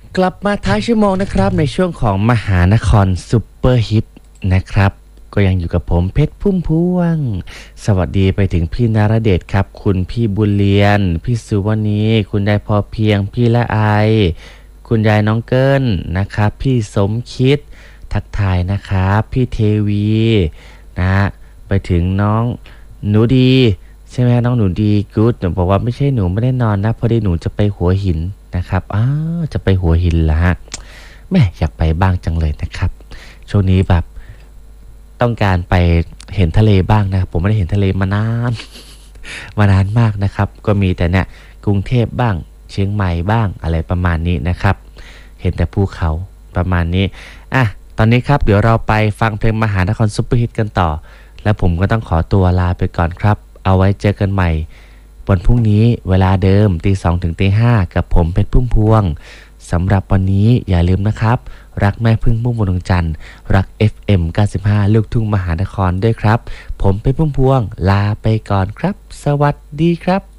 กลับมาท้ายชั่วโมงนะครับในช่วงของมหานครซุปเปอร์ฮิตนะครับก็ยังอยู่กับผมเพชรพุ่มพวงสวัสดีไปถึงพี่นรเดชครับคุณพี่บุญเรียนพี่สุวรรณีคุณยายพอเพียงพี่ละไอคุณยายน้องเกิลนะครับพี่สมคิดทักทายนะครับพี่เทวีนะไปถึงน้องหนูดีใช่ไหมน้องหนูดีกู๊ดหนูบอกว่าไม่ใช่หนูไม่ได้นอนนะพอดีหนูจะไปหัวหินนะครับจะไปหัวหินละฮะแม่อยากไปบ้างจังเลยนะครับช่วงนี้แบบต้องการไปเห็นทะเลบ้างนะครับผมไม่ได้เห็นทะเลมานานมานานมากนะครับก็มีแต่เนี่ยกรุงเทพบ้างเชียงใหม่บ้างอะไรประมาณนี้นะครับเห็นแต่ภูเขาประมาณนี้ตอนนี้ครับเดี๋ยวเราไปฟังเพลงมหานครซุปเปอร์ฮิตกันต่อแล้วผมก็ต้องขอตัวลาไปก่อนครับเอาไว้เจอกันใหม่วันพรุ่งนี้เวลาเดิมตี 2 ถึงตี 5กับผมเพชรพุ่มพวงสำหรับวันนี้อย่าลืมนะครับรักแม่พึ่งพุ่มพวงดวงจันทร์รัก FM 95ลูกทุ่งมหานครด้วยครับผมเพชรพุ่มพวงลาไปก่อนครับสวัสดีครับ